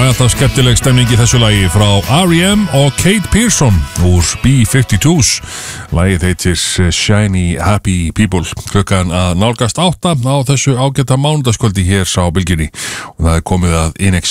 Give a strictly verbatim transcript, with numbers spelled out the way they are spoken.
alltaf skemmtileg stemning í þessu lagi frá R E M og Kate Pearson úr B fimmtíu-tvö. Lagið heitir Shiny Happy People. Klukkan að nálgast átta á þessu ágæta mánudagskvöldi hér á Bylgjunni og það er komið að In Excess